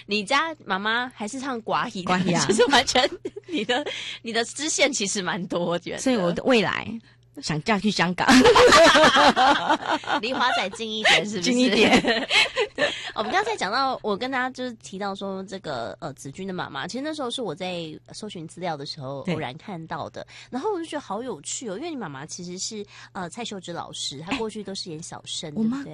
你家妈妈还是唱寡语的， 寡语啊就是完全你的支线其实蛮多，我觉得。 所以我的未来想嫁去香港， 离华仔近一点，是不是？ 近一点。 我们刚才讲到，我跟大家就是提到说，这个子君的妈妈，其实那时候是我在搜寻资料的时候偶然看到的，然后我就觉得好有趣哦，因为你妈妈其实是蔡秀芝老师，她过去都是演小生，对不对？